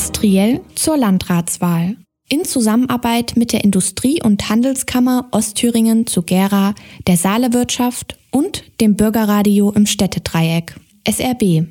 Industriell zur Landratswahl. In Zusammenarbeit mit der Industrie- und Handelskammer Ostthüringen zu Gera, der Saalewirtschaft und dem Bürgerradio im Städtedreieck. SRB.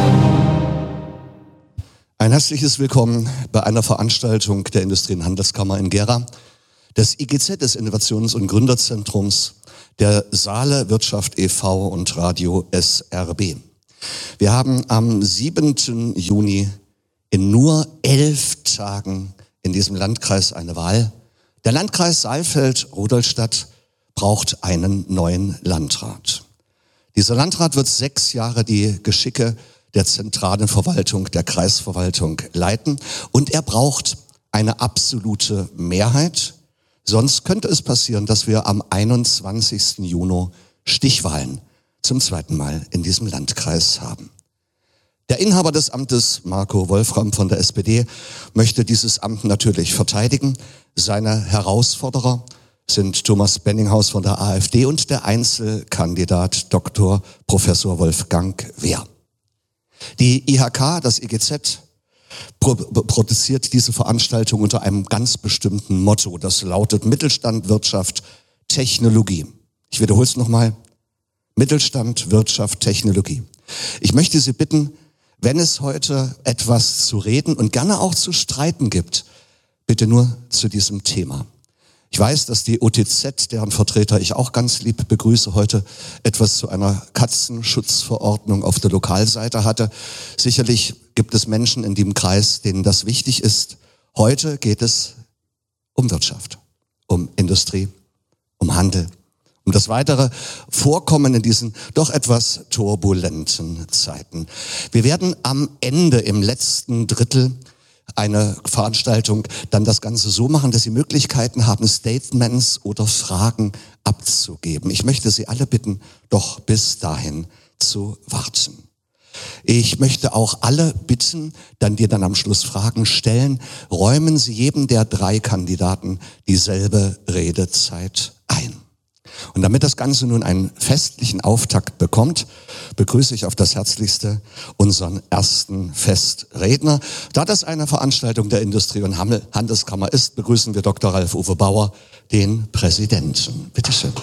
Ein herzliches Willkommen bei einer Veranstaltung der Industrie- und Handelskammer in Gera, des IGZ, des Innovations- und Gründerzentrums, der Saalewirtschaft e.V. und Radio SRB. Wir haben am 7. Juni in nur 11 Tagen in diesem Landkreis eine Wahl. Der Landkreis Saalfeld-Rudolstadt braucht einen neuen Landrat. Dieser Landrat wird 6 Jahre die Geschicke der zentralen Verwaltung, der Kreisverwaltung leiten. Und er braucht eine absolute Mehrheit. Sonst könnte es passieren, dass wir am 21. Juni Stichwahlen zum 2. Mal in diesem Landkreis haben. Der Inhaber des Amtes, Marco Wolfram von der SPD, möchte dieses Amt natürlich verteidigen. Seine Herausforderer sind Thomas Benninghaus von der AfD und der Einzelkandidat Dr. Professor Wolfgang Wehr. Die IHK, das IGZ, produziert diese Veranstaltung unter einem ganz bestimmten Motto. Das lautet Mittelstand, Wirtschaft, Technologie. Ich wiederhole es nochmal. Mittelstand, Wirtschaft, Technologie. Ich möchte Sie bitten, wenn es heute etwas zu reden und gerne auch zu streiten gibt, bitte nur zu diesem Thema. Ich weiß, dass die OTZ, deren Vertreter ich auch ganz lieb begrüße, heute etwas zu einer Katzenschutzverordnung auf der Lokalseite hatte. Sicherlich gibt es Menschen in dem Kreis, denen das wichtig ist. Heute geht es um Wirtschaft, um Industrie, um Handel, um das weitere Vorkommen in diesen doch etwas turbulenten Zeiten. Wir werden am Ende, im letzten Drittel eine Veranstaltung, dann das Ganze so machen, dass Sie Möglichkeiten haben, Statements oder Fragen abzugeben. Ich möchte Sie alle bitten, doch bis dahin zu warten. Ich möchte auch alle bitten, die dann am Schluss Fragen stellen, räumen Sie jedem der 3 Kandidaten dieselbe Redezeit ein. Und damit das Ganze nun einen festlichen Auftakt bekommt, begrüße ich auf das Herzlichste unseren ersten Festredner. Da das eine Veranstaltung der Industrie- und Handelskammer ist, begrüßen wir Dr. Ralf-Uwe Bauer, den Präsidenten. Bitte schön.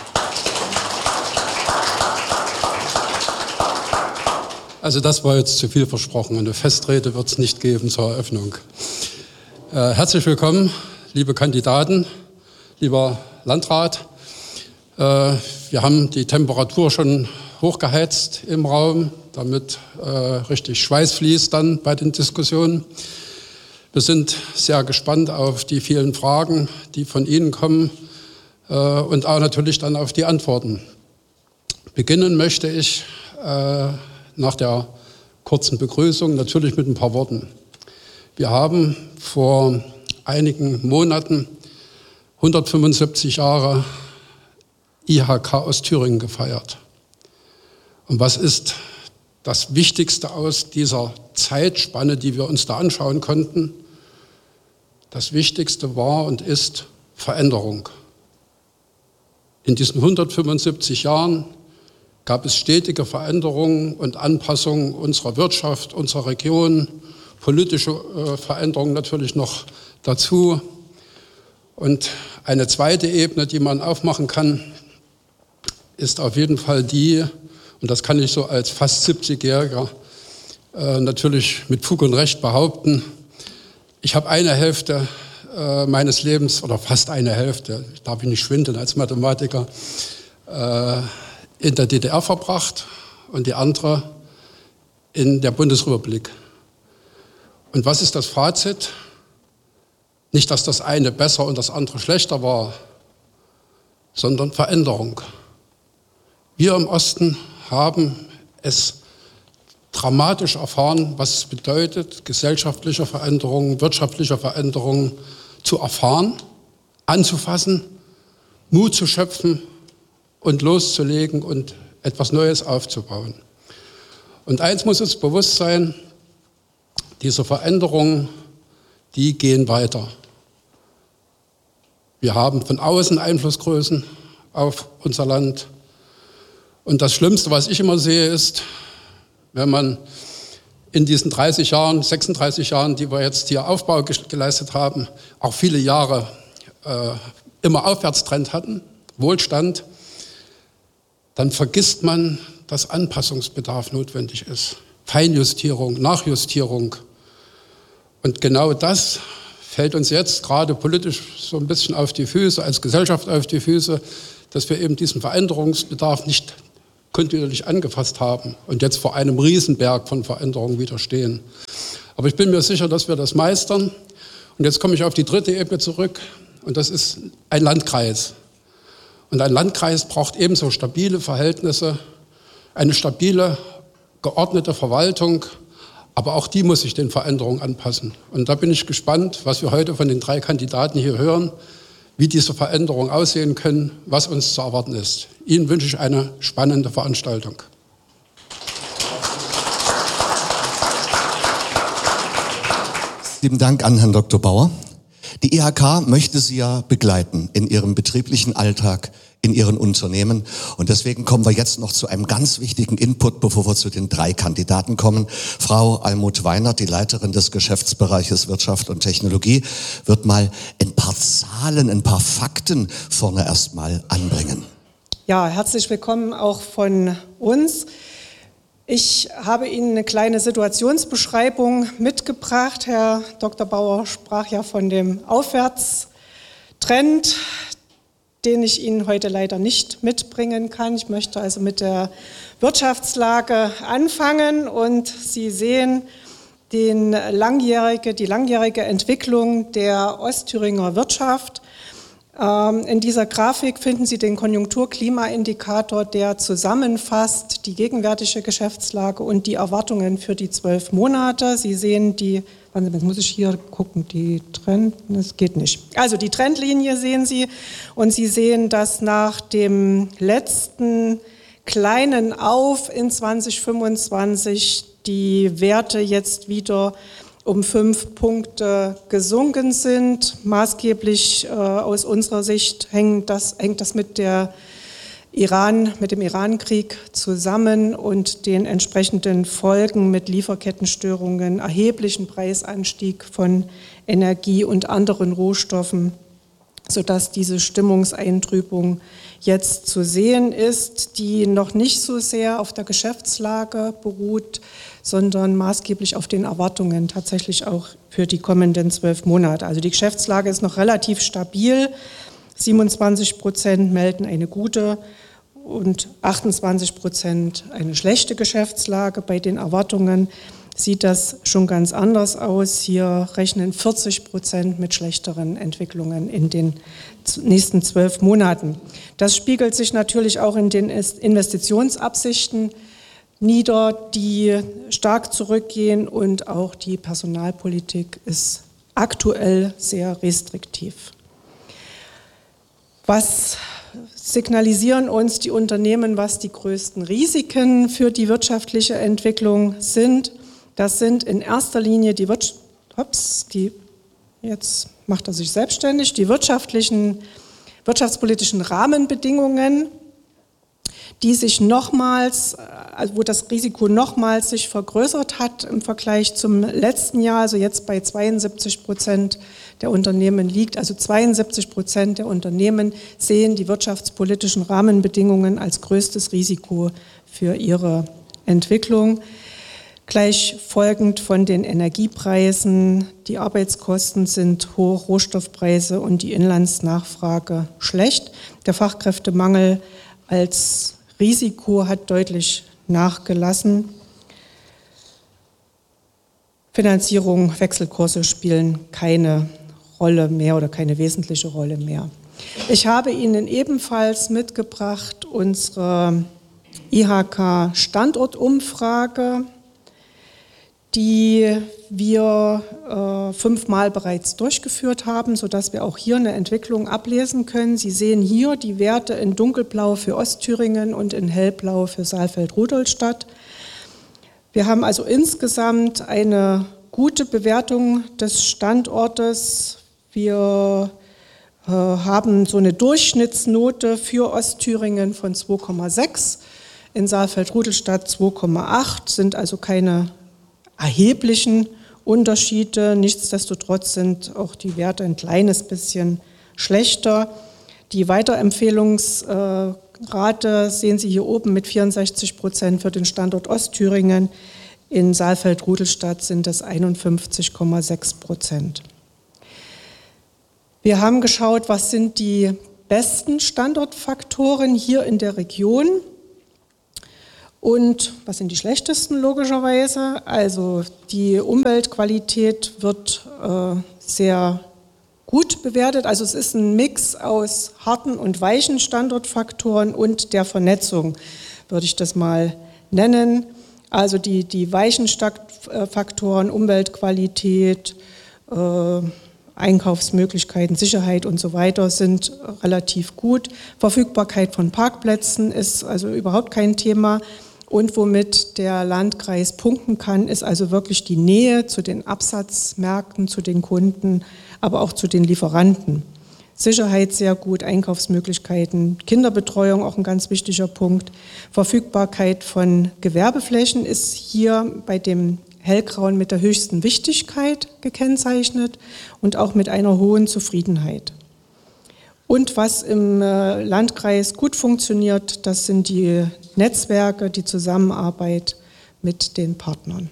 Also das war jetzt zu viel versprochen. Eine Festrede wird es nicht geben zur Eröffnung. Herzlich willkommen, liebe Kandidaten, lieber Landrat. Wir haben die Temperatur schon hochgeheizt im Raum, damit richtig Schweiß fließt dann bei den Diskussionen. Wir sind sehr gespannt auf die vielen Fragen, die von Ihnen kommen und auch natürlich dann auf die Antworten. Beginnen möchte ich nach der kurzen Begrüßung natürlich mit ein paar Worten. Wir haben vor einigen Monaten 175 Jahre IHK Ostthüringen gefeiert. Und was ist das Wichtigste aus dieser Zeitspanne, die wir uns da anschauen konnten? Das Wichtigste war und ist Veränderung. In diesen 175 Jahren gab es stetige Veränderungen und Anpassungen unserer Wirtschaft, unserer Region, politische Veränderungen natürlich noch dazu. Und eine zweite Ebene, die man aufmachen kann, ist auf jeden Fall die, und das kann ich so als fast 70-Jähriger natürlich mit Fug und Recht behaupten, ich habe eine Hälfte meines Lebens, oder fast eine Hälfte, darf ich nicht schwindeln als Mathematiker, in der DDR verbracht und die andere in der Bundesrepublik. Und was ist das Fazit? Nicht, dass das eine besser und das andere schlechter war, sondern Veränderung. Wir im Osten haben es dramatisch erfahren, was es bedeutet, gesellschaftliche Veränderungen, wirtschaftliche Veränderungen zu erfahren, anzufassen, Mut zu schöpfen und loszulegen und etwas Neues aufzubauen. Und eins muss uns bewusst sein, diese Veränderungen, die gehen weiter. Wir haben von außen Einflussgrößen auf unser Land. Und das Schlimmste, was ich immer sehe, ist, wenn man in diesen 30 Jahren, 36 Jahren, die wir jetzt hier Aufbau geleistet haben, auch viele Jahre immer Aufwärtstrend hatten, Wohlstand, dann vergisst man, dass Anpassungsbedarf notwendig ist. Feinjustierung, Nachjustierung. Und genau das fällt uns jetzt gerade politisch so ein bisschen auf die Füße, als Gesellschaft auf die Füße, dass wir eben diesen Veränderungsbedarf nicht kontinuierlich angefasst haben und jetzt vor einem Riesenberg von Veränderungen wieder stehen. Aber ich bin mir sicher, dass wir das meistern. Und jetzt komme ich auf die dritte Ebene zurück, und das ist ein Landkreis. Und ein Landkreis braucht ebenso stabile Verhältnisse, eine stabile, geordnete Verwaltung, aber auch die muss sich den Veränderungen anpassen. Und da bin ich gespannt, was wir heute von den 3 Kandidaten hier hören, wie diese Veränderungen aussehen können, was uns zu erwarten ist. Ihnen wünsche ich eine spannende Veranstaltung. Lieben Dank an Herrn Dr. Bauer. Die IHK möchte Sie ja begleiten in Ihrem betrieblichen Alltag, in Ihren Unternehmen. Und deswegen kommen wir jetzt noch zu einem ganz wichtigen Input, bevor wir zu den 3 Kandidaten kommen. Frau Almut Weinert, die Leiterin des Geschäftsbereiches Wirtschaft und Technologie, wird mal ein paar Zahlen, ein paar Fakten vorne erstmal anbringen. Ja, herzlich willkommen auch von uns. Ich habe Ihnen eine kleine Situationsbeschreibung mitgebracht. Herr Dr. Bauer sprach ja von dem Aufwärtstrend, den ich Ihnen heute leider nicht mitbringen kann. Ich möchte also mit der Wirtschaftslage anfangen und Sie sehen die langjährige Entwicklung der Ostthüringer Wirtschaft. In dieser Grafik finden Sie den Konjunktur-Klima-Indikator, der zusammenfasst die gegenwärtige Geschäftslage und die Erwartungen für die 12 Monate. Sie sehen jetzt muss ich hier gucken, das geht nicht. Also die Trendlinie sehen Sie und Sie sehen, dass nach dem letzten kleinen Auf in 2025 die Werte jetzt wieder um 5 Punkte gesunken sind. Maßgeblich aus unserer Sicht hängt das mit dem Iran-Krieg zusammen und den entsprechenden Folgen mit Lieferkettenstörungen, erheblichen Preisanstieg von Energie und anderen Rohstoffen, sodass diese Stimmungseintrübung jetzt zu sehen ist, die noch nicht so sehr auf der Geschäftslage beruht, sondern maßgeblich auf den Erwartungen tatsächlich auch für die kommenden 12 Monate. Also die Geschäftslage ist noch relativ stabil. 27% melden eine gute und 28% eine schlechte Geschäftslage. Bei den Erwartungen sieht das schon ganz anders aus. Hier rechnen 40% mit schlechteren Entwicklungen in den nächsten 12 Monaten. Das spiegelt sich natürlich auch in den Investitionsabsichten nieder, die stark zurückgehen, und auch die Personalpolitik ist aktuell sehr restriktiv. Was signalisieren uns die Unternehmen, was die größten Risiken für die wirtschaftliche Entwicklung sind? Das sind in erster Linie die wirtschaftspolitischen Rahmenbedingungen, die sich wo das Risiko nochmals sich vergrößert hat im Vergleich zum letzten Jahr, also jetzt bei 72% der Unternehmen liegt. Also 72% der Unternehmen sehen die wirtschaftspolitischen Rahmenbedingungen als größtes Risiko für ihre Entwicklung. Gleich folgend von den Energiepreisen, die Arbeitskosten sind hoch, Rohstoffpreise und die Inlandsnachfrage schlecht. Der Fachkräftemangel als Risiko hat deutlich nachgelassen. Finanzierung, Wechselkurse spielen keine Rolle mehr oder keine wesentliche Rolle mehr. Ich habe Ihnen ebenfalls mitgebracht unsere IHK-Standortumfrage, die wir 5-mal bereits durchgeführt haben, sodass wir auch hier eine Entwicklung ablesen können. Sie sehen hier die Werte in dunkelblau für Ostthüringen und in hellblau für Saalfeld-Rudolstadt. Wir haben also insgesamt eine gute Bewertung des Standortes. Wir haben so eine Durchschnittsnote für Ostthüringen von 2,6, in Saalfeld-Rudolstadt 2,8, sind also keine erheblichen Unterschiede. Nichtsdestotrotz sind auch die Werte ein kleines bisschen schlechter. Die Weiterempfehlungsrate sehen Sie hier oben mit 64% für den Standort Ostthüringen. In Saalfeld-Rudolstadt sind es 51,6%. Wir haben geschaut, was sind die besten Standortfaktoren hier in der Region und was sind die schlechtesten logischerweise. Also die Umweltqualität wird sehr gut bewertet. Also es ist ein Mix aus harten und weichen Standortfaktoren und der Vernetzung, würde ich das mal nennen. Also die weichen Faktoren, Umweltqualität, Einkaufsmöglichkeiten, Sicherheit und so weiter sind relativ gut. Verfügbarkeit von Parkplätzen ist also überhaupt kein Thema. Und womit der Landkreis punkten kann, ist also wirklich die Nähe zu den Absatzmärkten, zu den Kunden, aber auch zu den Lieferanten. Sicherheit sehr gut, Einkaufsmöglichkeiten, Kinderbetreuung auch ein ganz wichtiger Punkt. Verfügbarkeit von Gewerbeflächen ist hier bei dem Hellgrauen mit der höchsten Wichtigkeit gekennzeichnet und auch mit einer hohen Zufriedenheit. Und was im Landkreis gut funktioniert, das sind die Netzwerke, die Zusammenarbeit mit den Partnern.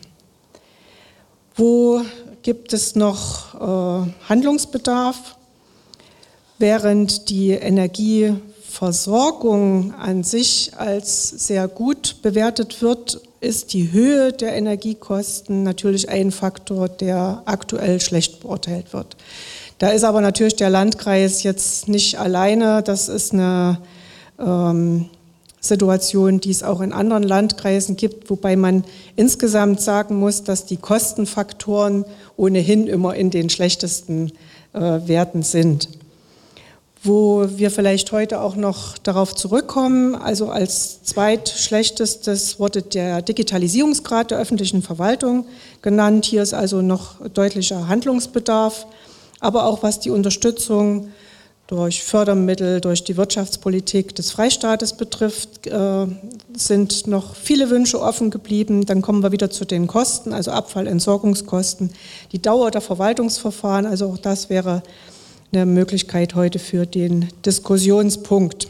Wo gibt es noch Handlungsbedarf? Während die Energieversorgung an sich als sehr gut bewertet wird, ist die Höhe der Energiekosten natürlich ein Faktor, der aktuell schlecht beurteilt wird. Da ist aber natürlich der Landkreis jetzt nicht alleine. Das ist eine Situation, die es auch in anderen Landkreisen gibt, wobei man insgesamt sagen muss, dass die Kostenfaktoren ohnehin immer in den schlechtesten Werten sind. Wo wir vielleicht heute auch noch darauf zurückkommen, also als zweitschlechtestes wurde der Digitalisierungsgrad der öffentlichen Verwaltung genannt. Hier ist also noch deutlicher Handlungsbedarf, aber auch was die Unterstützung durch Fördermittel, durch die Wirtschaftspolitik des Freistaates betrifft, sind noch viele Wünsche offen geblieben. Dann kommen wir wieder zu den Kosten, also Abfallentsorgungskosten, die Dauer der Verwaltungsverfahren, also auch das wäre eine Möglichkeit heute für den Diskussionspunkt.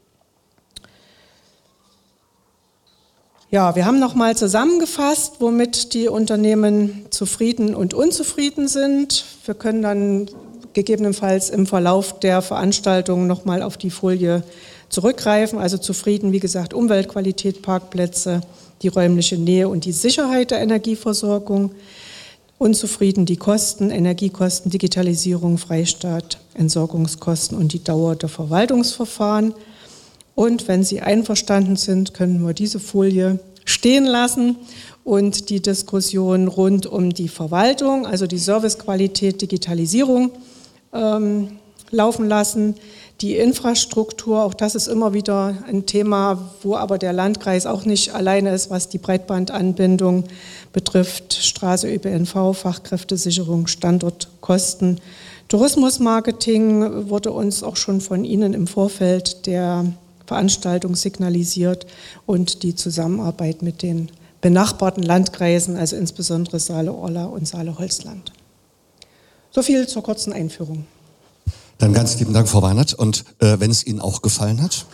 Ja, wir haben nochmal zusammengefasst, womit die Unternehmen zufrieden und unzufrieden sind. Wir können dann gegebenenfalls im Verlauf der Veranstaltung nochmal auf die Folie zurückgreifen. Also zufrieden, wie gesagt, Umweltqualität, Parkplätze, die räumliche Nähe und die Sicherheit der Energieversorgung. Unzufrieden die Kosten, Energiekosten, Digitalisierung, Freistaat, Entsorgungskosten und die Dauer der Verwaltungsverfahren. Und wenn Sie einverstanden sind, können wir diese Folie stehen lassen und die Diskussion rund um die Verwaltung, also die Servicequalität, Digitalisierung laufen lassen. Die Infrastruktur, auch das ist immer wieder ein Thema, wo aber der Landkreis auch nicht alleine ist, was die Breitbandanbindung betrifft. Straße, ÖPNV, Fachkräftesicherung, Standortkosten. Tourismusmarketing wurde uns auch schon von Ihnen im Vorfeld der Veranstaltung signalisiert und die Zusammenarbeit mit den benachbarten Landkreisen, also insbesondere Saale-Orla und Saale-Holzland. So viel zur kurzen Einführung. Dann ganz lieben Dank, Frau Weinert. Und wenn es Ihnen auch gefallen hat.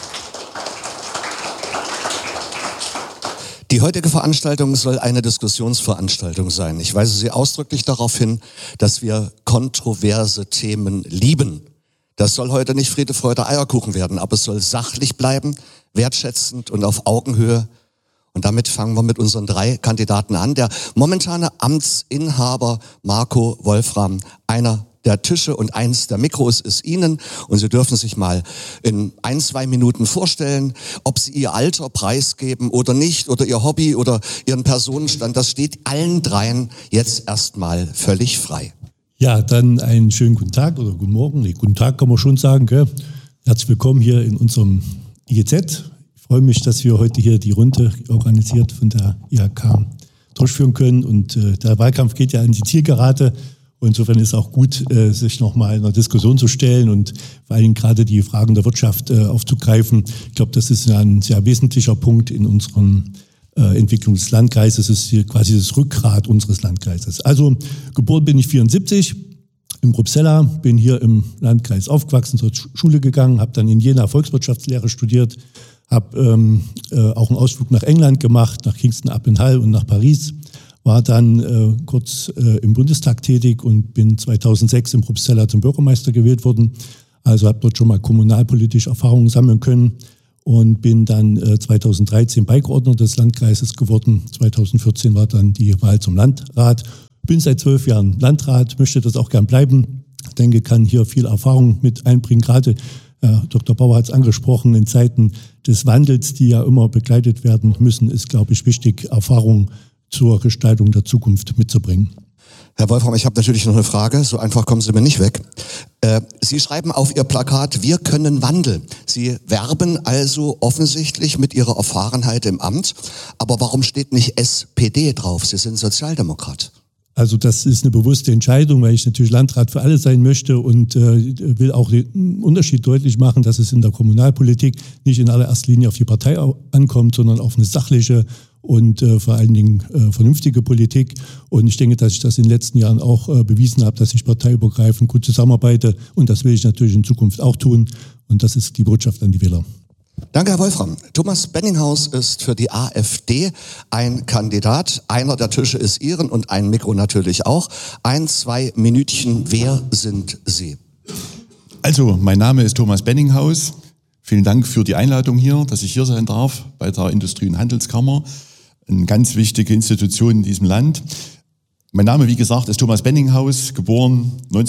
Die heutige Veranstaltung soll eine Diskussionsveranstaltung sein. Ich weise Sie ausdrücklich darauf hin, dass wir kontroverse Themen lieben. Das soll heute nicht Friede, Freude, Eierkuchen werden, aber es soll sachlich bleiben, wertschätzend und auf Augenhöhe. Und damit fangen wir mit unseren 3 Kandidaten an. Der momentane Amtsinhaber Marco Wolfram, einer der Tische und eins der Mikros ist Ihnen. Und Sie dürfen sich mal in 1-2 Minuten vorstellen, ob Sie Ihr Alter preisgeben oder nicht, oder Ihr Hobby oder Ihren Personenstand. Das steht allen 3 jetzt erstmal völlig frei. Ja, dann einen schönen guten Tag oder guten Morgen. Nee, guten Tag kann man schon sagen, gell? Herzlich willkommen hier in unserem IGZ. Ich freue mich, dass wir heute hier die Runde organisiert von der IHK durchführen können. Und der Wahlkampf geht ja in die Zielgerade. Und insofern ist es auch gut, sich nochmal in einer Diskussion zu stellen und vor allem gerade die Fragen der Wirtschaft aufzugreifen. Ich glaube, das ist ein sehr wesentlicher Punkt in unserem Entwicklung des Landkreises. Das ist hier quasi das Rückgrat unseres Landkreises. Also geboren bin ich 74 in Probstzella, bin hier im Landkreis aufgewachsen, zur Schule gegangen, habe dann in Jena Volkswirtschaftslehre studiert, habe auch einen Ausflug nach England gemacht, nach Kingston upon Hull und nach Paris, war dann kurz im Bundestag tätig und bin 2006 in Probstzella zum Bürgermeister gewählt worden. Also habe dort schon mal kommunalpolitische Erfahrungen sammeln können und bin dann 2013 Beigeordneter des Landkreises geworden. 2014 war dann die Wahl zum Landrat. Bin seit 12 Jahren Landrat, möchte das auch gern bleiben. Ich denke, kann hier viel Erfahrung mit einbringen. Gerade Dr. Bauer hat es angesprochen, in Zeiten des Wandels, die ja immer begleitet werden müssen, ist, glaube ich, wichtig, Erfahrung zur Gestaltung der Zukunft mitzubringen. Herr Wolfram, ich habe natürlich noch eine Frage, so einfach kommen Sie mir nicht weg. Sie schreiben auf Ihr Plakat, wir können Wandel. Sie werben also offensichtlich mit Ihrer Erfahrenheit im Amt, aber warum steht nicht SPD drauf? Sie sind Sozialdemokrat. Also das ist eine bewusste Entscheidung, weil ich natürlich Landrat für alle sein möchte und will auch den Unterschied deutlich machen, dass es in der Kommunalpolitik nicht in allererster Linie auf die Partei ankommt, sondern auf eine sachliche und vor allen Dingen vernünftige Politik. Und ich denke, dass ich das in den letzten Jahren auch bewiesen habe, dass ich parteiübergreifend gut zusammenarbeite. Und das will ich natürlich in Zukunft auch tun. Und das ist die Botschaft an die Wähler. Danke, Herr Wolfram. Thomas Benninghaus ist für die AfD ein Kandidat. Einer der Tische ist Ihren und ein Mikro natürlich auch. 1-2 Minütchen. Wer sind Sie? Also, mein Name ist Thomas Benninghaus. Vielen Dank für die Einladung hier, dass ich hier sein darf bei der Industrie- und Handelskammer. Eine ganz wichtige Institution in diesem Land. Mein Name, wie gesagt, ist Thomas Benninghaus, geboren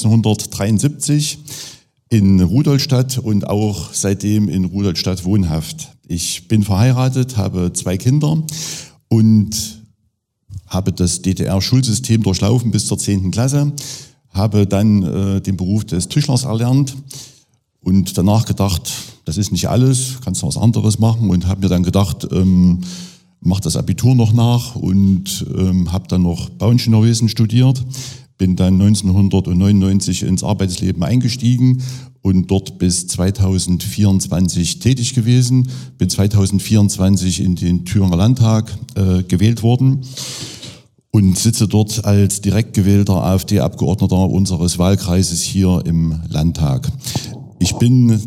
1973 in Rudolstadt und auch seitdem in Rudolstadt wohnhaft. Ich bin verheiratet, habe 2 Kinder und habe das DDR-Schulsystem durchlaufen bis zur 10. Klasse, habe dann den Beruf des Tischlers erlernt und danach gedacht, das ist nicht alles, kannst noch was anderes machen und habe mir dann gedacht, mach das Abitur noch nach und habe dann noch Bauingenieurwesen studiert. Bin dann 1999 ins Arbeitsleben eingestiegen und dort bis 2024 tätig gewesen. Bin 2024 in den Thüringer Landtag gewählt worden und sitze dort als direkt gewählter AfD-Abgeordneter unseres Wahlkreises hier im Landtag. Ich bin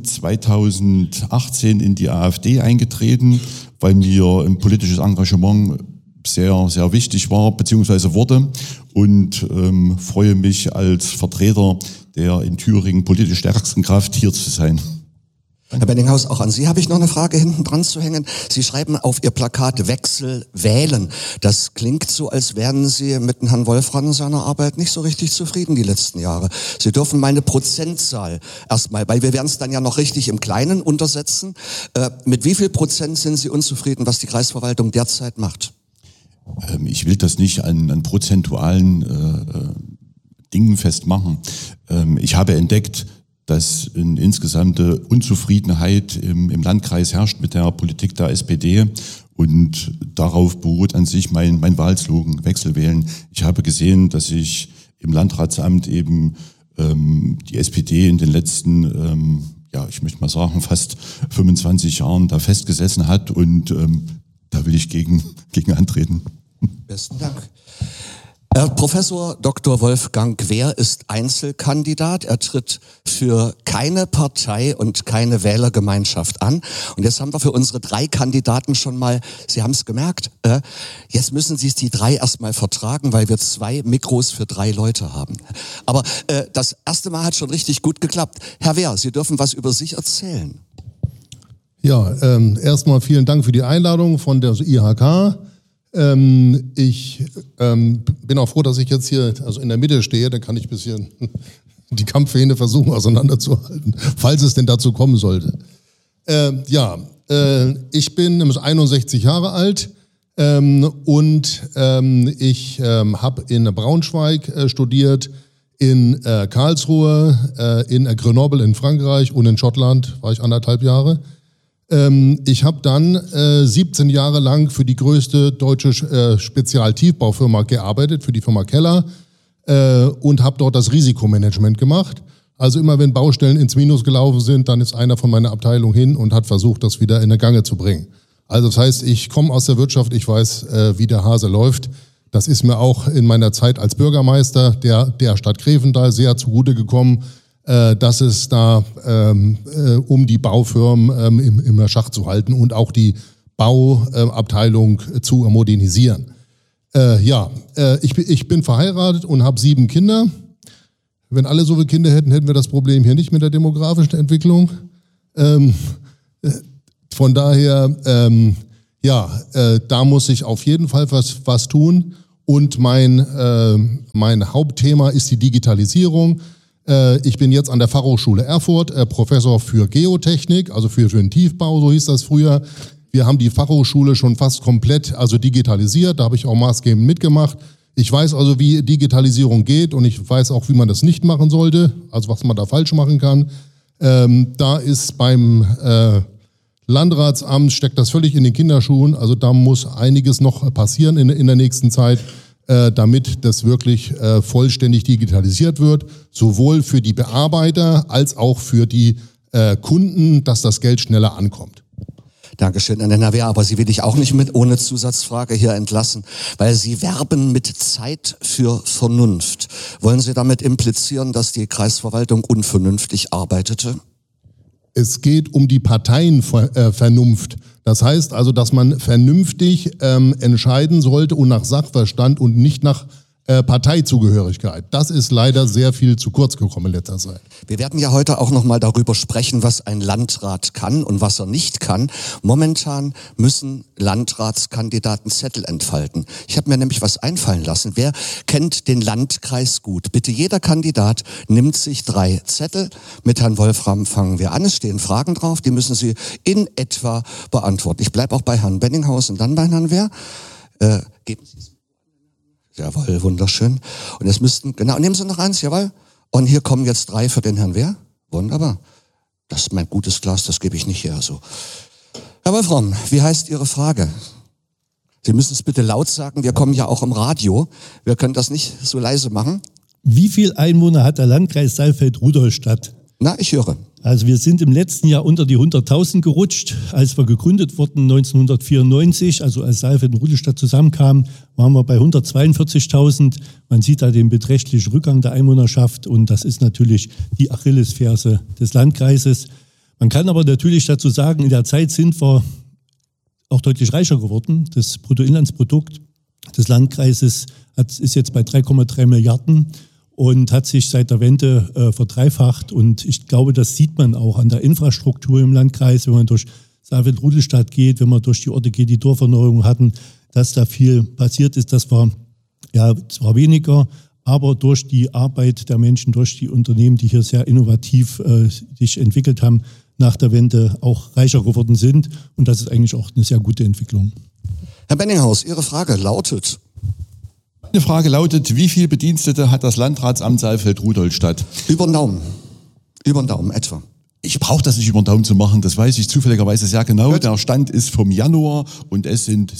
2018 in die AfD eingetreten, weil mir ein politisches Engagement sehr, sehr wichtig war bzw. wurde und freue mich als Vertreter der in Thüringen politisch stärksten Kraft hier zu sein. Herr Benninghaus, auch an Sie habe ich noch eine Frage hinten dran zu hängen. Sie schreiben auf Ihr Plakat Wechsel wählen. Das klingt so, als wären Sie mit Herrn Wolfram und seiner Arbeit nicht so richtig zufrieden die letzten Jahre. Sie dürfen meine Prozentzahl erstmal, weil wir werden es dann ja noch richtig im Kleinen untersetzen. Mit wie viel Prozent sind Sie unzufrieden, was die Kreisverwaltung derzeit macht? Ich will das nicht an prozentualen Dingen festmachen. Ich habe entdeckt, dass eine insgesamte Unzufriedenheit im Landkreis herrscht mit der Politik der SPD und darauf beruht an sich mein Wahlslogan, Wechsel wählen. Ich habe gesehen, dass sich im Landratsamt eben die SPD in den letzten, ich möchte mal sagen, fast 25 Jahren da festgesessen hat und da will ich gegen antreten. Besten Dank. Herr Professor Dr. Wolfgang Quer ist Einzelkandidat. Er tritt für keine Partei und keine Wählergemeinschaft an. Und jetzt haben wir für unsere 3 Kandidaten schon mal, Sie haben es gemerkt, jetzt müssen Sie die 3 erstmal vertragen, weil wir 2 Mikros für 3 Leute haben. Aber das erste Mal hat schon richtig gut geklappt. Herr Wehr, Sie dürfen was über sich erzählen. Ja, erstmal vielen Dank für die Einladung von der IHK. Ich bin auch froh, dass ich jetzt hier in der Mitte stehe, dann kann ich ein bisschen die Kampfhähne versuchen auseinanderzuhalten, falls es denn dazu kommen sollte. Ich bin 61 Jahre alt und ich habe in Braunschweig studiert, in Karlsruhe, in Grenoble in Frankreich und in Schottland war ich 1,5 Jahre. Ich habe dann 17 Jahre lang für die größte deutsche Spezialtiefbaufirma gearbeitet, für die Firma Keller und habe dort das Risikomanagement gemacht. Also immer wenn Baustellen ins Minus gelaufen sind, dann ist einer von meiner Abteilung hin und hat versucht, das wieder in eine Gange zu bringen. Also das heißt, ich komme aus der Wirtschaft, ich weiß, wie der Hase läuft. Das ist mir auch in meiner Zeit als Bürgermeister der Stadt Grevental sehr zugute gekommen, dass es da um die Baufirmen im Schach zu halten und auch die Bauabteilung zu modernisieren. Ich bin verheiratet und habe 7 Kinder. Wenn alle so viele Kinder hätten, hätten wir das Problem hier nicht mit der demografischen Entwicklung. Von daher, da muss ich auf jeden Fall was tun. Und mein Hauptthema ist die Digitalisierung. Ich bin jetzt an der Fachhochschule Erfurt, Professor für Geotechnik, also für den Tiefbau, so hieß das früher. Wir haben die Fachhochschule schon fast komplett digitalisiert, da habe ich auch maßgebend mitgemacht. Ich weiß also, wie Digitalisierung geht und ich weiß auch, wie man das nicht machen sollte, also was man da falsch machen kann. Da ist beim Landratsamt, steckt das völlig in den Kinderschuhen, also da muss einiges noch passieren in der nächsten Zeit, damit das wirklich vollständig digitalisiert wird, sowohl für die Bearbeiter als auch für die Kunden, dass das Geld schneller ankommt. Dankeschön an den Herrn Wehr, aber Sie will ich auch nicht mit ohne Zusatzfrage hier entlassen, weil Sie werben mit Zeit für Vernunft. Wollen Sie damit implizieren, dass die Kreisverwaltung unvernünftig arbeitete? Es geht um die Parteienvernunft. Das heißt also, dass man vernünftig entscheiden sollte und nach Sachverstand und nicht nach Parteizugehörigkeit. Das ist leider sehr viel zu kurz gekommen in letzter Zeit. Wir werden ja heute auch nochmal darüber sprechen, was ein Landrat kann und was er nicht kann. Momentan müssen Landratskandidaten Zettel entfalten. Ich habe mir nämlich was einfallen lassen. Wer kennt den Landkreis gut? Bitte jeder Kandidat nimmt sich 3 Zettel. Mit Herrn Wolfram fangen wir an. Es stehen Fragen drauf, die müssen Sie in etwa beantworten. Ich bleibe auch bei Herrn Benninghaus und dann bei Herrn Wehr. Geben Sie es. Jawohl, wunderschön. Und jetzt nehmen Sie noch eins, jawohl. Und hier kommen jetzt 3 für den Herrn Wehr. Wunderbar. Das ist mein gutes Glas, das gebe ich nicht her so. Herr Wolfram, wie heißt Ihre Frage? Sie müssen es bitte laut sagen, wir kommen ja auch im Radio. Wir können das nicht so leise machen. Wie viel Einwohner hat der Landkreis Saalfeld-Rudolstadt? Na, ich höre. Also wir sind im letzten Jahr unter die 100.000 gerutscht. Als wir gegründet wurden 1994, also als Saalfeld und Rudolstadt zusammenkamen, waren wir bei 142.000. Man sieht da den beträchtlichen Rückgang der Einwohnerschaft und das ist natürlich die Achillesferse des Landkreises. Man kann aber natürlich dazu sagen, in der Zeit sind wir auch deutlich reicher geworden. Das Bruttoinlandsprodukt des Landkreises ist jetzt bei 3,3 Milliarden. Und hat sich seit der Wende verdreifacht. Und ich glaube, das sieht man auch an der Infrastruktur im Landkreis, wenn man durch Saalfeld-Rudolstadt geht, wenn man durch die Orte geht, die Dorferneuerung hatten, dass da viel passiert ist. Das war ja zwar weniger, aber durch die Arbeit der Menschen, durch die Unternehmen, die hier sehr innovativ sich entwickelt haben, nach der Wende auch reicher geworden sind. Und das ist eigentlich auch eine sehr gute Entwicklung. Herr Benninghaus, Ihre Frage lautet... Meine Frage lautet, wie viele Bedienstete hat das Landratsamt Saalfeld-Rudolstadt? Über den Daumen. Über den Daumen etwa. Ich brauche das nicht über den Daumen zu machen, das weiß ich zufälligerweise sehr genau. Gut. Der Stand ist vom Januar und es sind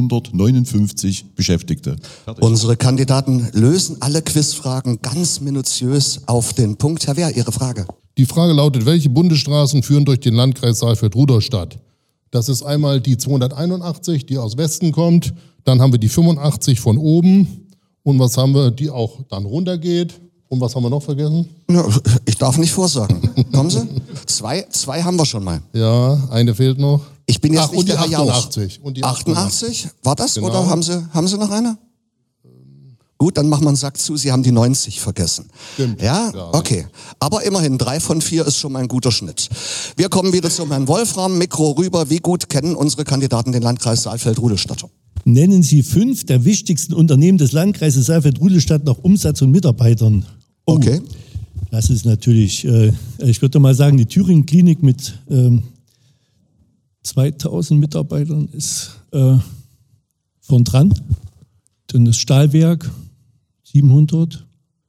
759 Beschäftigte. Fertig. Unsere Kandidaten lösen alle Quizfragen ganz minutiös auf den Punkt. Herr Wehr, Ihre Frage. Die Frage lautet, welche Bundesstraßen führen durch den Landkreis Saalfeld-Rudolstadt? Das ist einmal die 281, die aus Westen kommt. Dann haben wir die 85 von oben. Und was haben wir, die auch dann runtergeht? Und was haben wir noch vergessen? Ja, ich darf nicht vorsagen. Kommen Sie? Zwei haben wir schon mal. Ja, eine fehlt noch. Ich bin jetzt nicht der Herr Jauch. 88. Und die 88? War das? Genau. Oder haben Sie noch eine? Gut, dann machen wir einen Sack zu. Sie haben die 90 vergessen. Stimmt. Ja? Okay. Aber immerhin 3 von 4 ist schon mal ein guter Schnitt. Wir kommen wieder zum Herrn Wolfram. Mikro rüber. Wie gut kennen unsere Kandidaten den Landkreis Saalfeld-Rudolstadt? Nennen Sie 5 der wichtigsten Unternehmen des Landkreises Saalfeld-Rudolstadt nach Umsatz und Mitarbeitern. Oh, okay. Das ist natürlich, ich würde mal sagen, die Thüringen-Klinik mit 2000 Mitarbeitern ist vorn dran. Dann das Stahlwerk, 700.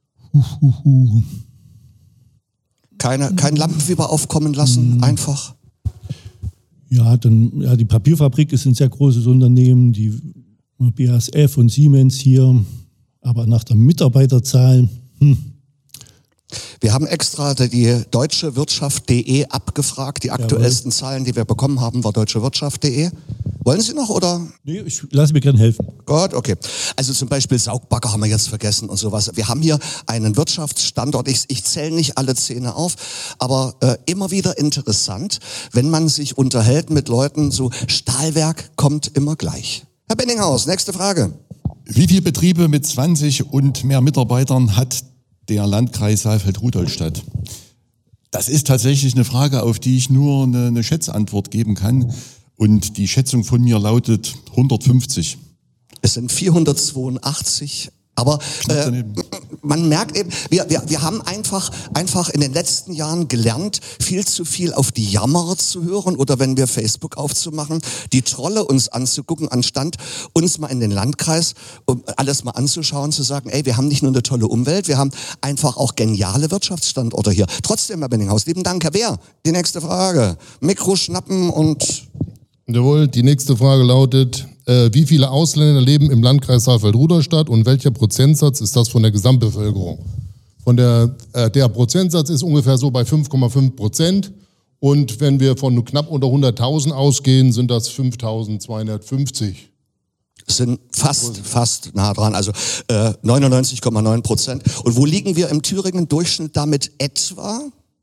Kein Lampenfieber aufkommen lassen, einfach. Ja, die Papierfabrik ist ein sehr großes Unternehmen, die BASF und Siemens hier, aber nach der Mitarbeiterzahl. Wir haben extra die deutschewirtschaft.de abgefragt. Die aktuellsten Zahlen, die wir bekommen haben, war deutschewirtschaft.de. Wollen Sie noch oder? Nee, ich lasse mir gerne helfen. Gut, okay. Also zum Beispiel Saugbagger haben wir jetzt vergessen und sowas. Wir haben hier einen Wirtschaftsstandort. Ich zähle nicht alle Zähne auf, aber immer wieder interessant, wenn man sich unterhält mit Leuten, so Stahlwerk kommt immer gleich. Herr Benninghaus, nächste Frage. Wie viele Betriebe mit 20 und mehr Mitarbeitern hat der Landkreis Saalfeld-Rudolstadt? Das ist tatsächlich eine Frage, auf die ich nur eine Schätzantwort geben kann. Und die Schätzung von mir lautet 150. Es sind 482. Aber man merkt eben, wir haben einfach in den letzten Jahren gelernt, viel zu viel auf die Jammerer zu hören oder wenn wir Facebook aufzumachen, die Trolle uns anzugucken, anstatt uns mal in den Landkreis, um alles mal anzuschauen, zu sagen, ey, wir haben nicht nur eine tolle Umwelt, wir haben einfach auch geniale Wirtschaftsstandorte hier. Trotzdem, Herr Benninghaus, lieben Dank. Herr Wehr, die nächste Frage. Mikro schnappen und... Jawohl, die nächste Frage lautet, wie viele Ausländer leben im Landkreis Saalfeld-Rudolstadt und welcher Prozentsatz ist das von der Gesamtbevölkerung? Der Prozentsatz ist ungefähr so bei 5,5%. Und wenn wir von knapp unter 100.000 ausgehen, sind das 5.250. Sind fast nah dran, also 99,9%. Und wo liegen wir im Thüringen-Durchschnitt damit etwa?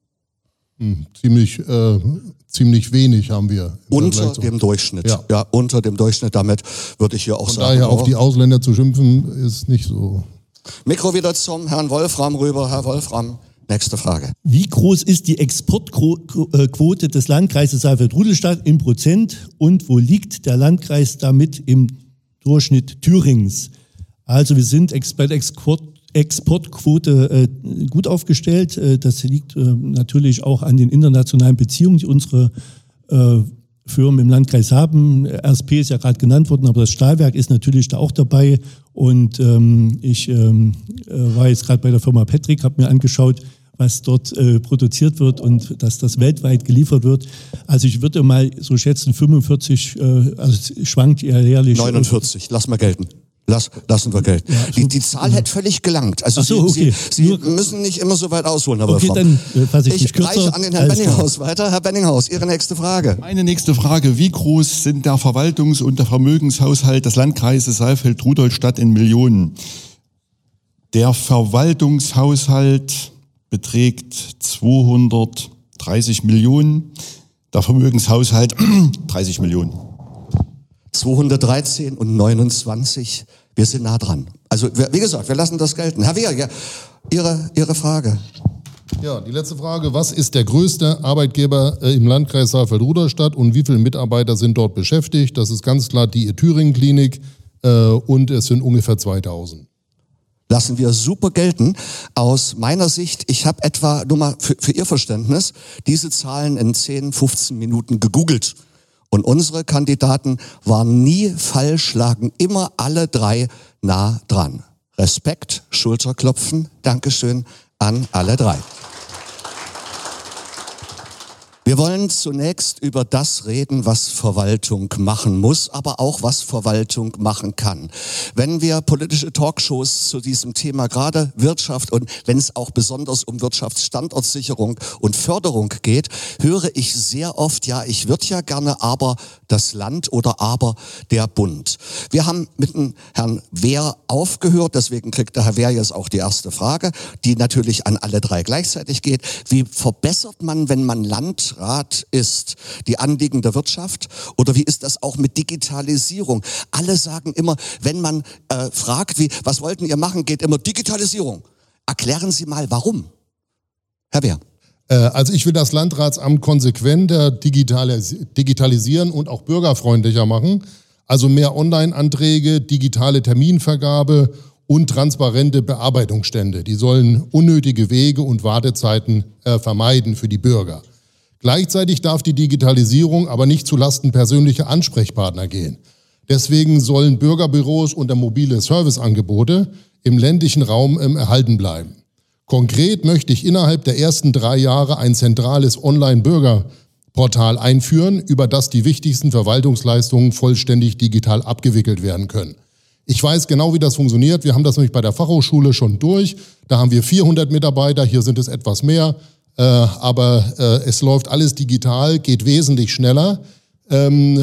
Ziemlich wenig haben wir. Unter dem Durchschnitt. Ja, unter dem Durchschnitt. Damit würde ich hier auch von sagen. Daher auf die Ausländer zu schimpfen, ist nicht so. Mikro wieder zum Herrn Wolfram rüber. Herr Wolfram, nächste Frage. Wie groß ist die Exportquote des Landkreises Saalfeld-Rudolstadt in Prozent und wo liegt der Landkreis damit im Durchschnitt Thüringens? Also wir sind bei der Exportquote gut aufgestellt. Das liegt natürlich auch an den internationalen Beziehungen, die unsere Firmen im Landkreis haben. RSP ist ja gerade genannt worden, aber das Stahlwerk ist natürlich da auch dabei. Und ich war jetzt gerade bei der Firma Petrik, habe mir angeschaut, was dort produziert wird und dass das weltweit geliefert wird. Also ich würde mal so schätzen 45, also schwankt eher jährlich. 49, lass mal gelten. Lassen wir gelten. Ja, die Zahl hätte völlig gelangt. Also okay. Sie müssen nicht immer so weit ausholen, Herr Wolfram. Okay, dann fasse ich mich kürzer. Ich reiche an den Herrn Benninghaus weiter. Herr Benninghaus, Ihre nächste Frage. Meine nächste Frage. Wie groß sind der Verwaltungs- und der Vermögenshaushalt des Landkreises Saalfeld-Rudolstadt in Millionen? Der Verwaltungshaushalt beträgt 230 Millionen. Der Vermögenshaushalt 30 Millionen. 213 und 29, wir sind nah dran. Also wie gesagt, wir lassen das gelten. Herr Wehr, ja, Ihre Frage. Ja, die letzte Frage. Was ist der größte Arbeitgeber im Landkreis Saalfeld-Rudolstadt und wie viele Mitarbeiter sind dort beschäftigt? Das ist ganz klar die Thüringen-Klinik und es sind ungefähr 2000. Lassen wir super gelten. Aus meiner Sicht, ich habe etwa, nur mal für Ihr Verständnis, diese Zahlen in 10, 15 Minuten gegoogelt. Und unsere Kandidaten waren nie falsch, lagen immer alle drei nah dran. Respekt, Schulterklopfen, Dankeschön an alle drei. Wir wollen zunächst über das reden, was Verwaltung machen muss, aber auch was Verwaltung machen kann. Wenn wir politische Talkshows zu diesem Thema, gerade Wirtschaft und wenn es auch besonders um Wirtschaftsstandortsicherung und Förderung geht, höre ich sehr oft, ja, ich würde ja gerne, aber das Land oder aber der Bund. Wir haben mit dem Herrn Wehr aufgehört, deswegen kriegt der Herr Wehr jetzt auch die erste Frage, die natürlich an alle drei gleichzeitig geht. Wie verbessert man, wenn man Landrat ist, die Anliegen der Wirtschaft? Oder wie ist das auch mit Digitalisierung? Alle sagen immer, wenn man fragt, was wollten ihr machen, geht immer Digitalisierung. Erklären Sie mal, warum. Herr Wehr. Also ich will das Landratsamt konsequenter digitalisieren und auch bürgerfreundlicher machen. Also mehr Online-Anträge, digitale Terminvergabe und transparente Bearbeitungsstände. Die sollen unnötige Wege und Wartezeiten vermeiden für die Bürger. Gleichzeitig darf die Digitalisierung aber nicht zulasten persönlicher Ansprechpartner gehen. Deswegen sollen Bürgerbüros und mobile Serviceangebote im ländlichen Raum erhalten bleiben. Konkret möchte ich innerhalb der ersten 3 Jahre ein zentrales Online-Bürgerportal einführen, über das die wichtigsten Verwaltungsleistungen vollständig digital abgewickelt werden können. Ich weiß genau, wie das funktioniert. Wir haben das nämlich bei der Fachhochschule schon durch. Da haben wir 400 Mitarbeiter, hier sind es etwas mehr. Aber es läuft alles digital, geht wesentlich schneller.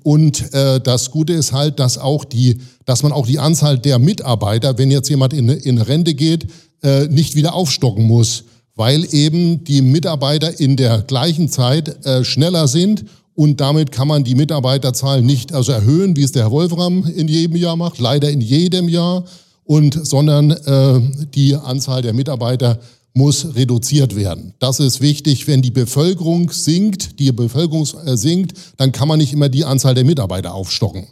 Das Gute ist halt, dass man auch die Anzahl der Mitarbeiter, wenn jetzt jemand in Rente geht, nicht wieder aufstocken muss, weil eben die Mitarbeiter in der gleichen Zeit schneller sind und damit kann man die Mitarbeiterzahl nicht erhöhen, wie es der Herr Wolfram in jedem Jahr macht, leider in jedem Jahr, sondern die Anzahl der Mitarbeiter muss reduziert werden. Das ist wichtig, wenn die Bevölkerung sinkt, dann kann man nicht immer die Anzahl der Mitarbeiter aufstocken.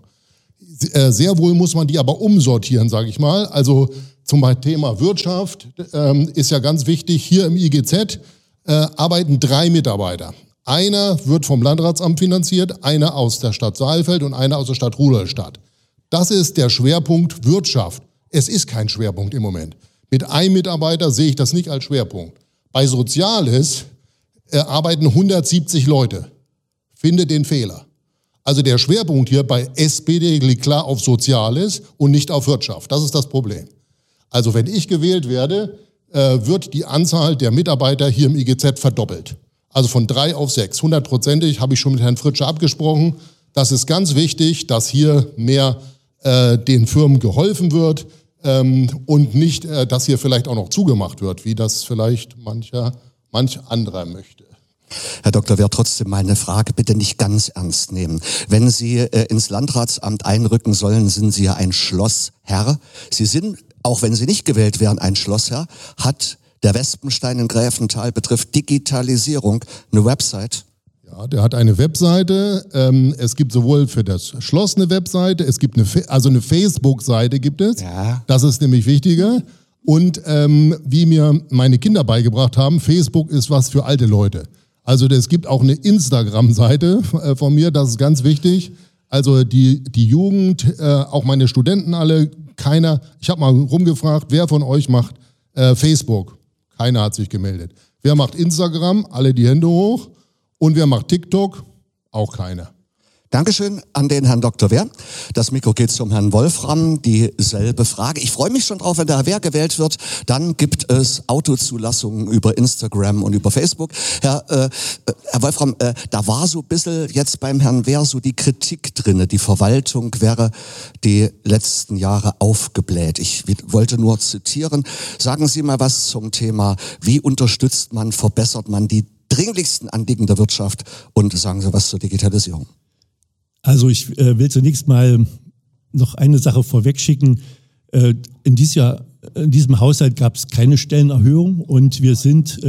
Sehr wohl muss man die aber umsortieren, sage ich mal. Also zum Thema Wirtschaft ist ja ganz wichtig, hier im IGZ arbeiten 3 Mitarbeiter. Einer wird vom Landratsamt finanziert, einer aus der Stadt Saalfeld und einer aus der Stadt Rudolstadt. Das ist der Schwerpunkt Wirtschaft. Es ist kein Schwerpunkt im Moment. Mit einem Mitarbeiter sehe ich das nicht als Schwerpunkt. Bei Soziales arbeiten 170 Leute. Finde den Fehler. Also der Schwerpunkt hier bei SPD liegt klar auf Soziales und nicht auf Wirtschaft. Das ist das Problem. Also wenn ich gewählt werde, wird die Anzahl der Mitarbeiter hier im IGZ verdoppelt. Also von 3 auf 6. 100%ig habe ich schon mit Herrn Fritsche abgesprochen. Das ist ganz wichtig, dass hier mehr den Firmen geholfen wird. Und nicht, dass hier vielleicht auch noch zugemacht wird, wie das vielleicht manch anderer möchte. Herr Dr. Wehr, trotzdem meine Frage bitte nicht ganz ernst nehmen. Wenn Sie ins Landratsamt einrücken sollen, sind Sie ja ein Schlossherr. Sie sind, auch wenn Sie nicht gewählt wären, ein Schlossherr. Hat der Wespenstein in Gräfenthal betrifft Digitalisierung eine Website? Ja, der hat eine Webseite. Es gibt sowohl für das Schloss eine Webseite, es gibt eine Facebook-Seite gibt es. Ja. Das ist nämlich wichtiger. Und wie mir meine Kinder beigebracht haben, Facebook ist was für alte Leute. Also es gibt auch eine Instagram-Seite von mir, das ist ganz wichtig. Also die Jugend, auch meine Studenten alle, ich habe mal rumgefragt, wer von euch macht Facebook? Keiner hat sich gemeldet. Wer macht Instagram? Alle die Hände hoch. Und wer macht TikTok? Auch keiner. Dankeschön an den Herrn Dr. Wehr. Das Mikro geht zum Herrn Wolfram. Dieselbe Frage. Ich freue mich schon drauf, wenn der Herr Wehr gewählt wird. Dann gibt es Autozulassungen über Instagram und über Facebook. Herr Wolfram, da war so ein bisschen jetzt beim Herrn Wehr so die Kritik drinne. Die Verwaltung wäre die letzten Jahre aufgebläht. Ich wollte nur zitieren. Sagen Sie mal was zum Thema, wie unterstützt man, verbessert man die dringlichsten Anliegen der Wirtschaft und sagen Sie was zur Digitalisierung. Also ich will zunächst mal noch eine Sache vorwegschicken. In diesem Haushalt gab es keine Stellenerhöhung und wir sind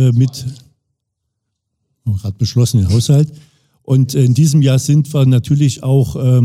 gerade beschlossen den Haushalt. Und in diesem Jahr sind wir natürlich auch, vor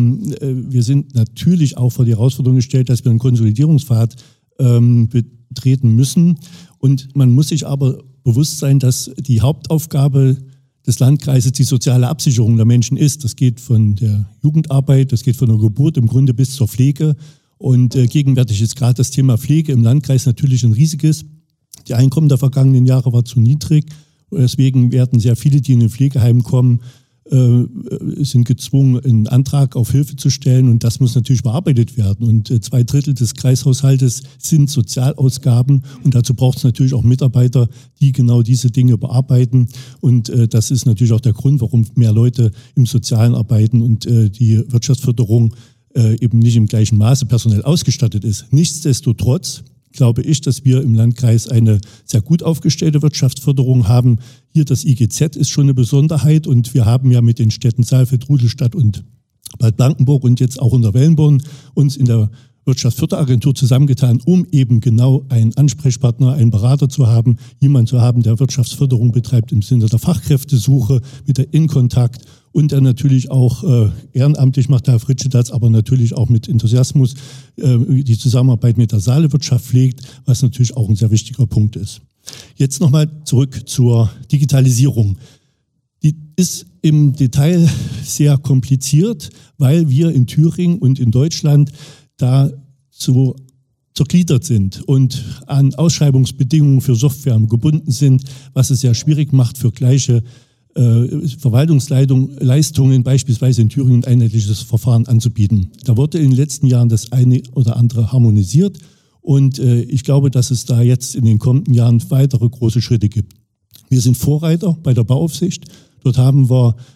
die Herausforderung gestellt, dass wir einen Konsolidierungspfad betreten müssen. Und man muss sich aber bewusst sein, dass die Hauptaufgabe des Landkreises die soziale Absicherung der Menschen ist. Das geht von der Jugendarbeit, das geht von der Geburt im Grunde bis zur Pflege. Und gegenwärtig ist gerade das Thema Pflege im Landkreis natürlich ein riesiges. Die Einkommen der vergangenen Jahre war zu niedrig. Deswegen werden sehr viele, die in ein Pflegeheim kommen, sind gezwungen, einen Antrag auf Hilfe zu stellen und das muss natürlich bearbeitet werden. Und 2/3 des Kreishaushaltes sind Sozialausgaben und dazu braucht es natürlich auch Mitarbeiter, die genau diese Dinge bearbeiten. Und das ist natürlich auch der Grund, warum mehr Leute im Sozialen arbeiten und die Wirtschaftsförderung eben nicht im gleichen Maße personell ausgestattet ist. Nichtsdestotrotz glaube ich, dass wir im Landkreis eine sehr gut aufgestellte Wirtschaftsförderung haben. Hier das IGZ ist schon eine Besonderheit und wir haben ja mit den Städten Saalfeld, Rudolstadt und Bad Blankenburg und jetzt auch in der Wellenborn uns in der Wirtschaftsförderagentur zusammengetan, um eben genau einen Ansprechpartner, einen Berater zu haben, jemanden zu haben, der Wirtschaftsförderung betreibt im Sinne der Fachkräftesuche, mit der Inkontakt und der natürlich auch ehrenamtlich macht, Herr Fritsche das, aber natürlich auch mit Enthusiasmus die Zusammenarbeit mit der Saalewirtschaft pflegt, was natürlich auch ein sehr wichtiger Punkt ist. Jetzt nochmal zurück zur Digitalisierung. Die ist im Detail sehr kompliziert, weil wir in Thüringen und in Deutschland da zergliedert sind und an Ausschreibungsbedingungen für Software gebunden sind, was es sehr schwierig macht, für gleiche Verwaltungsleistungen beispielsweise in Thüringen ein einheitliches Verfahren anzubieten. Da wurde in den letzten Jahren das eine oder andere harmonisiert und ich glaube, dass es da jetzt in den kommenden Jahren weitere große Schritte gibt. Wir sind Vorreiter bei der Bauaufsicht. Dort haben wir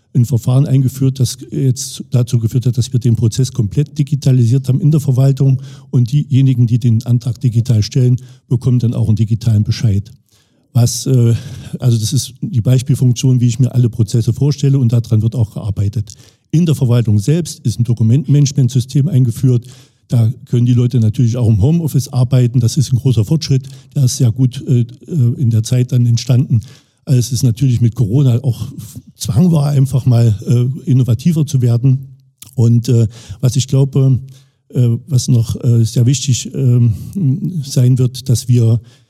ein Verfahren eingeführt, das jetzt dazu geführt hat, dass wir den Prozess komplett digitalisiert haben in der Verwaltung und diejenigen, die den Antrag digital stellen, bekommen dann auch einen digitalen Bescheid. Also das ist die Beispielfunktion, wie ich mir alle Prozesse vorstelle und daran wird auch gearbeitet. In der Verwaltung selbst ist ein Dokumentenmanagementsystem eingeführt. Da können die Leute natürlich auch im Homeoffice arbeiten. Das ist ein großer Fortschritt. Der ist sehr gut in der Zeit dann entstanden. Also es ist natürlich mit Corona auch Zwang war, einfach mal innovativer zu werden. Und was ich glaube, was noch sehr wichtig sein wird, dass wir